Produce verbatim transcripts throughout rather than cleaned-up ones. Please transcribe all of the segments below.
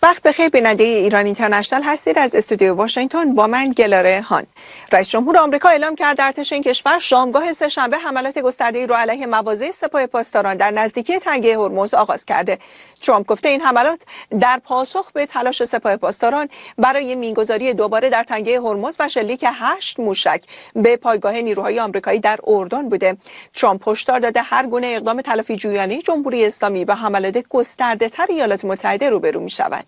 وقت بخیر بیننده ایران اینترنشنال هستید. از استودیو واشنگتن با من گلاره هان. رئیس جمهور آمریکا اعلام کرد ارتش این کشور شامگاه سه‌شنبه حملات گسترده‌ای را علیه مواضع سپاه پاسداران در نزدیکی تنگه هرمز آغاز کرده. ترامپ گفته این حملات در پاسخ به تلاش سپاه پاسداران برای مینگذاری دوباره در تنگه هرمز و شلیک هشت موشک به پایگاه نیروهای آمریکایی در اردن بوده. ترامپ هشدار داده هر گونه اقدام تلافی جویانه جمهوری اسلامی با حملات گسترده‌تر ایالات متحده روبرو می‌شود.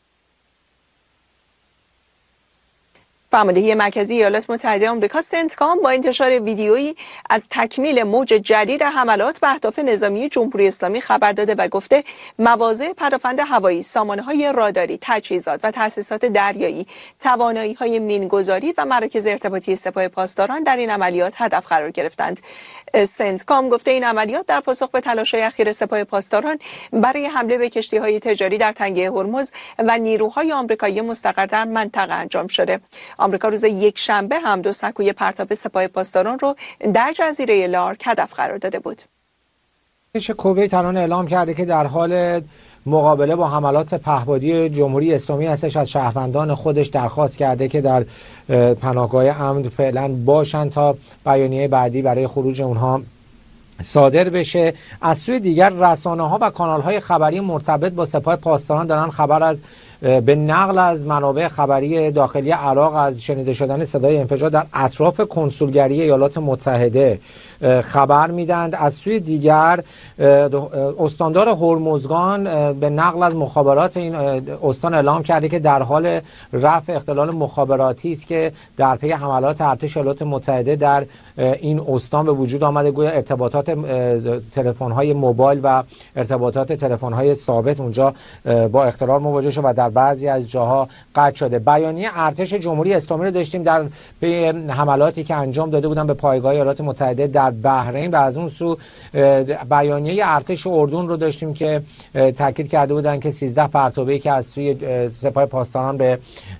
فرماندهی مرکزی ایالات متحده آمریکا سنتکام با انتشار ویدیویی از تکمیل موج جدید حملات به اهداف نظامی جمهوری اسلامی خبر داده و گفته مواضع پدافند هوایی، سامانه‌های راداری، تجهیزات و تأسیسات دریایی، توانایی‌های مینگذاری و مراکز ارتباطی سپاه پاسداران در این عملیات هدف قرار گرفتند. سنتکام گفته این عملیات در پاسخ به تلاش‌های اخیر سپاه پاسداران برای حمله به کشتی‌های تجاری در تنگه هرمز و نیروهای آمریکایی مستقر در منطقه انجام شده. آمریکا روز یکشنبه هم دو سکوی پرتاب سپاه پاسداران رو در جزیره لارک هدف قرار داده بود. کویت الان اعلام کرده که در حال مقابله با حملات پهپادی جمهوری اسلامی هستش. از شهروندان خودش درخواست کرده که در پناهگاه امن فعلا باشن تا بیانیه بعدی برای خروج اونها صادر بشه. از سوی دیگر رسانه ها و کانال های خبری مرتبط با سپاه پاسداران دارن خبر از به نقل از منابع خبری داخلی عراق از شنیده شدن صدای انفجار در اطراف کنسولگری ایالات متحده خبر میدند. از سوی دیگر استاندار هرمزگان به نقل از مخابرات این استان اعلام کرده که در حال رفع اختلال مخابراتی است که در پی حملات ارتش ایالات متحده در این استان به وجود آمده. گویا ارتباطات تلفن‌های موبایل و ارتباطات تلفن‌های ثابت اونجا با اختلال مواجه شده و در بعضی از جاها قطع شده. بیانیه ارتش جمهوری اسلامی رو داشتیم در پی حملاتی که انجام داده بودن به پایگاه ایالات متحده در بحرین و از اون سو بیانیه ارتش اردن رو داشتیم که تاکید کرده بودن که سیزده پرتابه‌ای که از سوی سپاه پاسداران به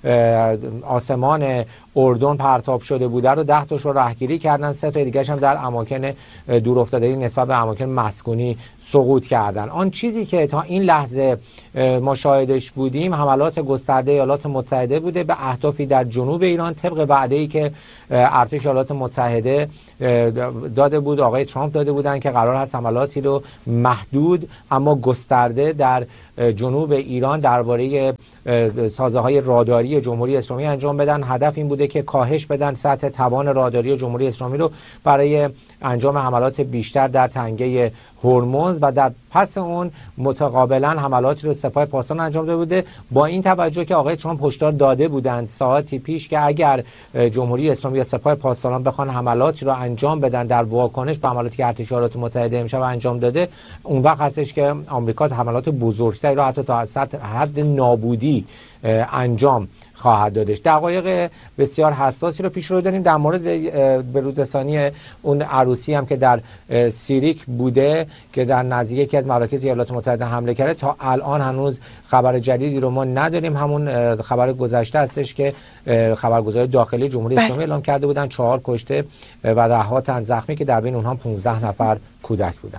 آسمان اردن پرتاب شده بوده رو ده تاش رو رهگیری کردن، سه تا دیگه هم در اماکن دور افتاده نسبت به اماکن مسکونی سقوط کردن. آن چیزی که تا این لحظه ما شاهدش بودیم حملات گسترده ایالات متحده بوده به اهدافی در جنوب ایران طبق وعده‌ای که ارتش ایالات متحده داده بود، آقای ترامپ داده بودن که قرار هست حملاتی رو محدود اما گسترده در جنوب ایران درباره سازه‌های راداری جمهوری اسلامی انجام بدن. هدف این بوده که کاهش بدن سطح توان راداری جمهوری اسلامی رو برای انجام حملات بیشتر در تنگه هرمز و در پس اون متقابلا حملاتی رو سپاه پاسداران انجام داده بوده، با این توجه که آقای ترامپ هشدار داده بودند ساعتی پیش که اگر جمهوری اسلامی یا سپاه پاسداران بخوان حملاتی رو انجام بدن در واکنش به حملاتی که ارتش ایالات متحده امشب انجام داده، اون وقت هستش که آمریکا حملات بزرگتری رو حتی تا حد نابودی انجام خواهد دادش. دقایق بسیار حساسی رو پیش رو داریم در مورد بروزرسانی اون عروسی هم که در سیریک بوده که در نزدیک یکی از مراکز ایالات متحده حمله کرده. تا الان هنوز خبر جدیدی رو ما نداریم. همون خبر گذشته هستش که خبرگزاری داخلی جمهوری اسلامی اعلام کرده بودن چهار کشته و ده‌ها تن زخمی که در بین اونها پانزده نفر کودک بودن.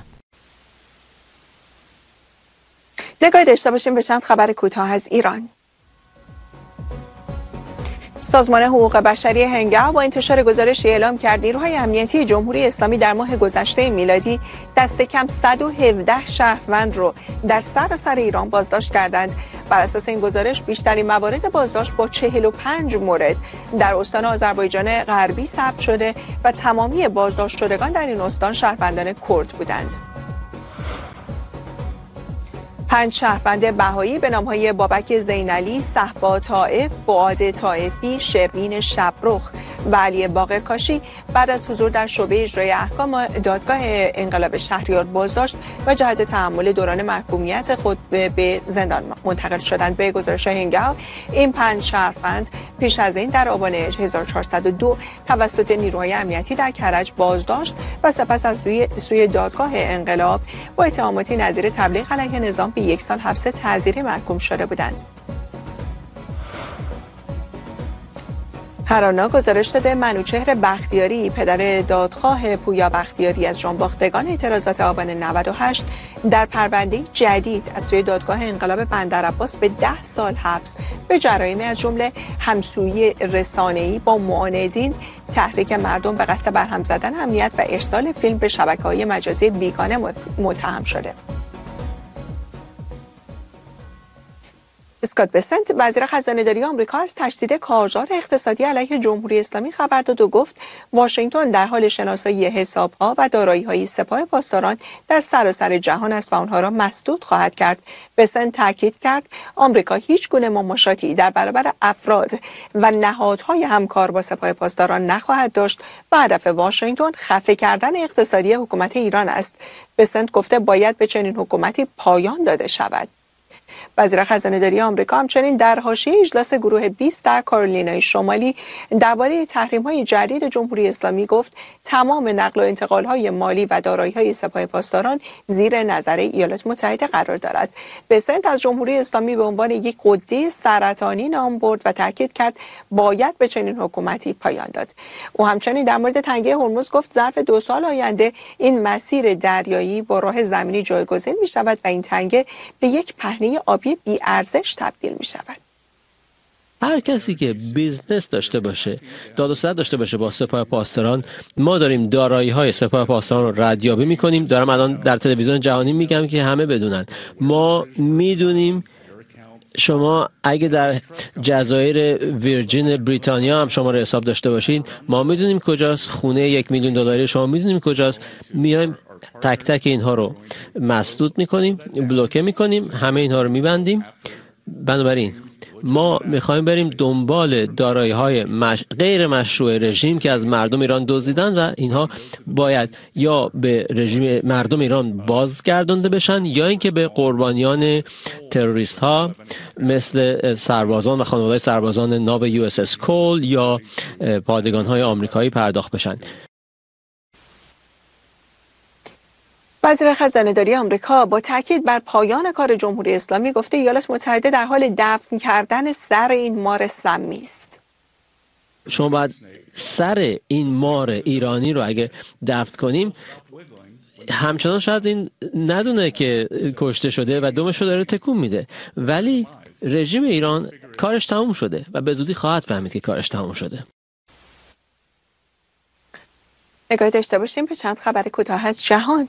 نگاهی داشته باشیم به چند خبر کوتاه از ایران. سازمان حقوق بشری هنگاو با انتشار گزارشی اعلام کرد نیروهای امنیتی جمهوری اسلامی در ماه گذشته میلادی دست کم صد و هفده شهروند رو در سراسر ایران بازداشت کردند. بر اساس این گزارش بیشترین موارد بازداشت با چهل و پنج مورد در استان آذربایجان غربی ثبت شده و تمامی بازداشت شدگان در این استان شهروندان کرد بودند. پنج شهروند بهایی به نام‌های بابک زینعلی، صهبا طائف، فؤاد طائفی، شروین شبرخ و علی باقرکاشی بعد از حضور در شعبه اجرای احکام دادگاه انقلاب شهریار بازداشت و جهت تحمل دوران محکومیت خود به زندان منتقل شدند. به گزارش هنگاو این پنج شهروند پیش از این در آبان هزار و چهارصد و دو توسط نیروهای امنیتی در کرج بازداشت و سپس از سوی دادگاه انقلاب با اتهاماتی نظیر تبلیغ علیه نظام به یک سال حبس تعزیری محکوم شده بودند. هرانا گزارش داده منوچهر بختیاری پدر دادخواه پویا بختیاری از جانباختگان اعتراضات آبان نود و هشت در پرونده جدید از سوی دادگاه انقلاب بندرعباس به ده سال حبس به جرایمی از جمله همسویی رسانه‌ای با معاندین، تحریک مردم به قصد برهم زدن امنیت و ارسال فیلم به شبکه‌های مجازی بیگانه متهم شده. اسکات بسنت وزیر خزانه‌داری آمریکا از تشدید کارزار اقتصادی علیه جمهوری اسلامی خبر داد و گفت واشنگتن در حال شناسایی حساب‌ها و دارایی‌های سپاه پاسداران در سراسر جهان است و آنها را مسدود خواهد کرد. بسنت تاکید کرد آمریکا هیچ گونه مماشاتی در برابر افراد و نهادهای همکار با سپاه پاسداران نخواهد داشت و هدف واشنگتن خفه کردن اقتصادی حکومت ایران است. بسنت گفته باید به چنین حکومتی پایان داده شود. وزیر خزانه‌داری آمریکا همچنین در حاشیه اجلاس گروه بیست در کارولینای شمالی درباره تحریم‌های جدید جمهوری اسلامی گفت تمام نقل و انتقال‌های مالی و دارایی‌های سپاه پاسداران زیر نظر ایالات متحده قرار دارد. بسنت از جمهوری اسلامی به عنوان یک غده سرطانی نام برد و تاکید کرد باید به چنین حکومتی پایان داد. او همچنین در مورد تنگه هرمز گفت ظرف دو سال آینده این مسیر دریایی با راه زمینی جایگزین می‌شود و این تنگه به یک پهنه آبی بی ارزش تبدیل می شود. هر کسی که بیزنس داشته باشه، داد و ستد داشته باشه با سپاه پاسداران، ما داریم دارایی های سپاه پاسداران رو ردیابی می کنیم. دارم الان در تلویزیون جهانی میگم که همه بدونن. ما میدونیم شما اگه در جزایر ویرجین بریتانیا هم شما رو حساب داشته باشین، ما میدونیم کجاست. خونه یک میلیون دلاری شما میدونیم کجاست. میایم تک تک اینها رو مسدود میکنیم، بلوکه میکنیم، همه اینها رو میبندیم. بنابراین ما میخوایم بریم دنبال دارایی های مش... غیر مشروع رژیم که از مردم ایران دزدیدن و اینها باید یا به رژیم مردم ایران بازگردانده بشن یا اینکه به قربانیان تروریست ها مثل سربازان و خانواده سربازان ناو یو اس اس کول یا پادگان های آمریکایی پرداخت بشن. وزیر خزانه‌داری آمریکا با تاکید بر پایان کار جمهوری اسلامی گفته ایالات متحده در حال دفن کردن سر این مار سمی است. شما باید سر این مار ایرانی رو اگه دفن کنیم، همچنان شاید این ندونه که کشته شده و دمش رو داره تکون میده، ولی رژیم ایران کارش تموم شده و به زودی خواهد فهمید که کارش تموم شده. نگاه داشته باشیم به چند خبر کوتاه از جهان.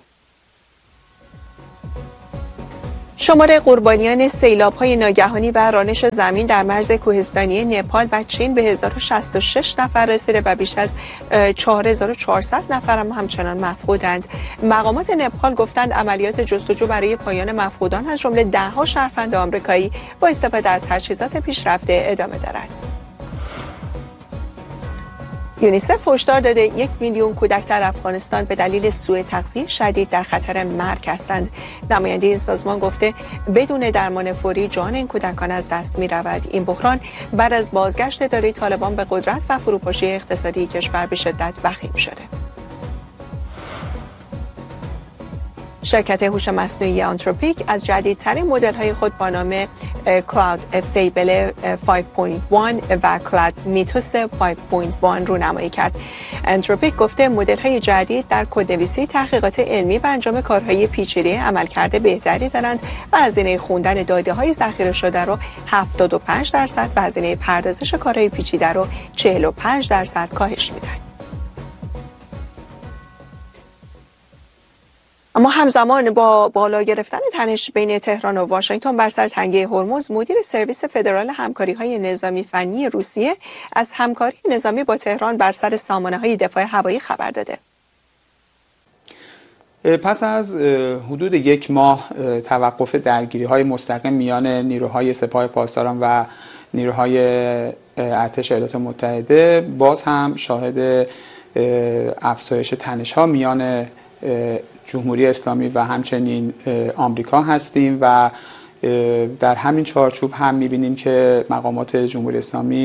شمار قربانیان سیلاب‌های ناگهانی و رانش زمین در مرز کوهستانی نپال و چین به هزار و شصت و شش نفر رسیده و بیش از چهار هزار و چهارصد نفر هم همچنان مفقودند. مقامات نپال گفتند عملیات جستجو برای پایان مفقودان از جمله ده‌ها شهروند آمریکایی با استفاده از تجهیزات پیشرفته ادامه دارد. یونیسف هشدار داده یک میلیون کودک در افغانستان به دلیل سوء تغذیه شدید در خطر مرگ هستند. نماینده این سازمان گفته بدون درمان فوری جان این کودکان از دست می رود. این بحران بعد از بازگشت اداره طالبان به قدرت و فروپاشی اقتصادی کشور به شدت وخیم شده. شرکت هوش مصنوعی آنتروپیک از جدیدترین مدل‌های خود با نام کلاود فیبل پنج و یک و کلاود میتوس پنج و یک رونمایی کرد. آنتروپیک گفته مدل‌های جدید در کدنویسی، تحقیقات علمی و انجام کارهای پیچیده عملکرد بهتری دارند و هزینه خواندن داده‌های ذخیره شده رو هفتاد و پنج درصد و هزینه پردازش کارهای پیچیده رو چهل و پنج درصد کاهش میدن. اما همزمان با بالا گرفتن تنش بین تهران و واشنگتن بر سر تنگه هرمز، مدیر سرویس فدرال همکاری‌های نظامی فنی روسیه از همکاری نظامی با تهران بر سر سامانه‌های دفاع هوایی خبر داده. پس از حدود یک ماه توقف درگیری‌های مستقیم میان نیروهای سپاه پاسداران و نیروهای ارتش ایالات متحده، باز هم شاهد افزایش تنش‌ها میان جمهوری اسلامی و همچنین آمریکا هستیم و در همین چارچوب هم می‌بینیم که مقامات جمهوری اسلامی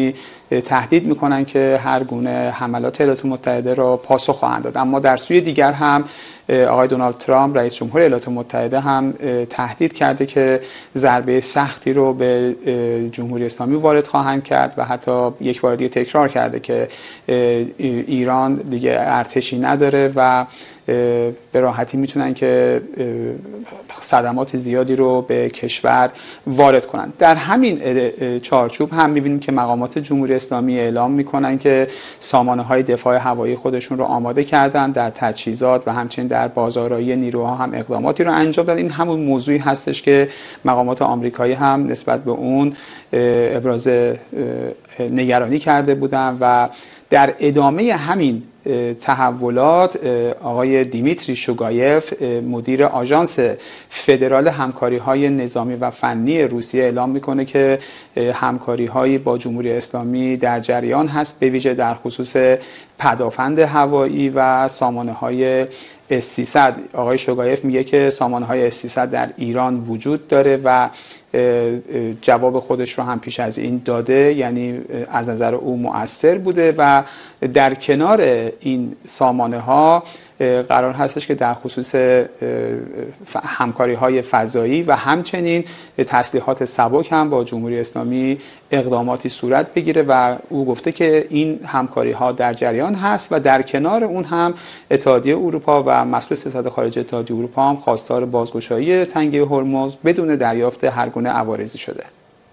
تهدید میکنن که هر گونه حملات ایالات متحده را پاسخ خواهند داد. اما در سوی دیگر هم آقای دونالد ترامپ رئیس جمهور ایالات متحده هم تهدید کرده که ضربه سختی رو به جمهوری اسلامی وارد خواهند کرد و حتی یک بار دیگه تکرار کرده که ایران دیگه ارتشی نداره و به راحتی میتونن که صدمات زیادی رو به کشور وارد کنند. در همین چارچوب هم میبینیم که مقامات جمهوری اسلامی اعلام میکنن که سامانه های دفاع هوایی خودشون رو آماده کردن، در تجهیزات و همچنین در بازآرایی نیروها هم اقداماتی رو انجام دادن. این همون موضوعی هستش که مقامات آمریکایی هم نسبت به اون ابراز نگرانی کرده بودن و در ادامه همین تحولات آقای دیمیتری شوگایف مدیر آژانس فدرال همکاری‌های نظامی و فنی روسیه اعلام میکنه که همکاری‌هایی با جمهوری اسلامی در جریان هست، به ویژه در خصوص پدافند هوایی و سامانه‌های اس سیصد. آقای شوگایف میگه که سامانه‌های اس سیصد در ایران وجود داره و جواب خودش رو هم پیش از این داده، یعنی از نظر او مؤثر بوده و در کنار این سامانه ها قرار هستش که در خصوص همکاری های فضایی و همچنین تسلیحات سبک هم با جمهوری اسلامی اقداماتی صورت بگیره و او گفته که این همکاری ها در جریان هست و در کنار اون هم اتحادیه اروپا و مسئول سیاست خارجی اتحادیه اروپا هم خواستار بازگشایی تنگه هرمز بدون دریافت هر گونه عوارضی شده.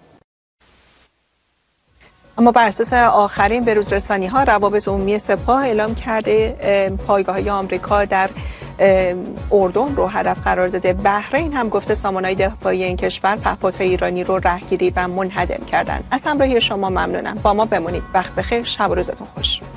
اما بر اساس آخرین بروزرسانی ها روابط عمومی سپاه اعلام کرده پایگاه‌های آمریکا در اردن رو هدف قرار داده. بحرین هم گفته سامانه‌های دفاعی این کشور پهپادهای ایرانی رو رهگیری و منهدم کردن. از همراهی شما ممنونم. با ما بمونید. وقت بخیر. شب و روزتون خوش.